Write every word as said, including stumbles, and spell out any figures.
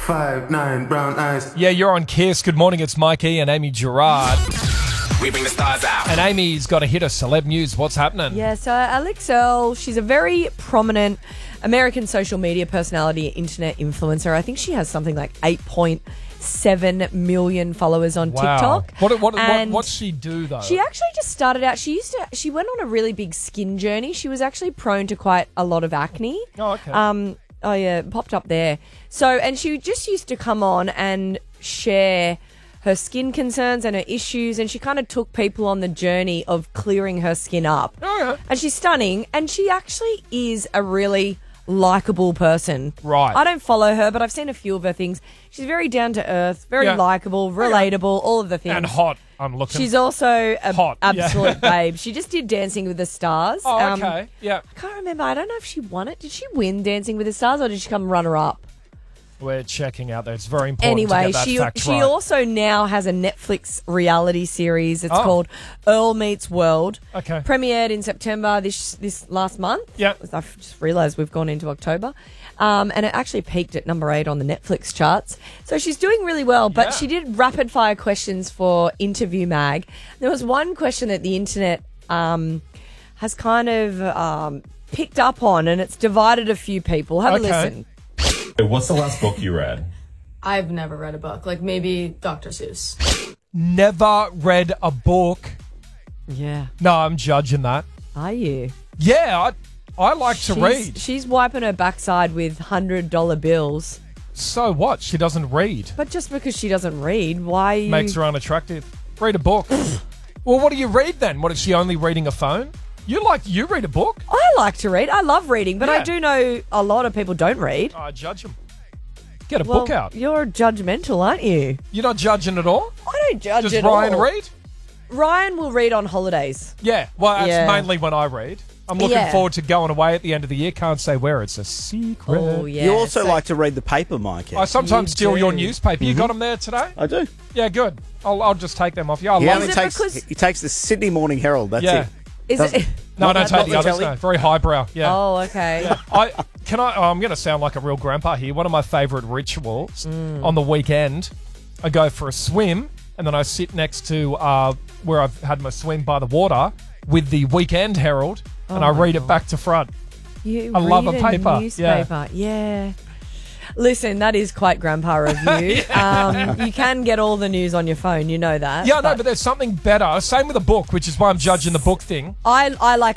Five, nine, brown eyes. Yeah, you're on Kiss. Good morning, it's Mikey and Amy Gerard. We bring the stars out. And Amy's got a hit of celeb news. What's happening? Yeah, so Alex Earle, she's a very prominent American social media personality, internet influencer. I think she has something like eight point seven million followers on Wow. TikTok. What, what, what, And what's she do, though? She actually just started out, she used to, she went on a really big skin journey. She was actually prone to quite a lot of acne. Oh, okay. Um, oh, yeah, it popped up there. So, and she just used to come on and share her skin concerns and her issues, and she kind of took people on the journey of clearing her skin up. Oh, yeah. And she's stunning, and she actually is a really likable person. Right. I don't follow her, but I've seen a few of her things. She's very down to earth, very Yeah. likable, relatable, all of the things. And hot, I'm looking. She's also a Hot, yeah. absolute babe. She just did Dancing with the Stars. Oh, Um, okay. Yeah. I can't remember. I don't know if she won it. Did she win Dancing with the Stars, or did she come runner-up? We're checking out there. It's very important Anyway, to get that she fact she right. also now has a Netflix reality series. It's Oh. called Earl Meets World. Okay. Premiered in September this this last month. Yeah. I just realised we've gone into October. Um, and it actually peaked at number eight on the Netflix charts. So she's doing really well, but Yeah. she did rapid fire questions for Interview Mag. There was one question that the internet um, has kind of um, picked up on, and it's divided a few people. Have Okay. a listen. What's the last book you read? I've never read a book. Like maybe Doctor Seuss. Never read a book. Yeah. No, I'm judging that. Are you? Yeah, I, I like to She's- read. She's wiping her backside with one hundred dollar bills. So what? She doesn't read. But just because she doesn't read, why are you... Makes her unattractive. Read a book. Well, what do you read then? What, is she only reading a phone? You like, you read a book? I like to read. I love reading, but Yeah. I do know a lot of people don't read. I judge them. Get a Well, book out. You're judgmental, aren't you? You're not judging at all? I don't judge Does at Ryan all. read? Ryan will read on holidays. Yeah, well, that's Yeah. mainly when I read. I'm looking Yeah. forward to going away at the end of the year. Can't say where. It's a secret. Oh, yeah. You also So- like to read the paper, Mikey. I sometimes You steal your do. newspaper. You got them there today? I do. Yeah, good. I'll, I'll just take them off you. I He love only it takes because- he takes the Sydney Morning Herald. That's Yeah. it. Is Doesn't- it... No, I Not don't that- take not the the others. telly? No. Very highbrow. Yeah. Oh, okay. I can I. Oh, I'm going to sound like a real grandpa here. One of my favourite rituals Mm. on the weekend, I go for a swim, and then I sit next to uh, where I've had my swim by the water with the Weekend Herald, and Oh I my read it God. back to front. You I love read a paper. newspaper. Yeah. Listen, that is quite grandpa of you. um, you can get all the news on your phone. You know that. Yeah, no, but there's something better. Same with a book, which is why I'm judging the book thing. I, I like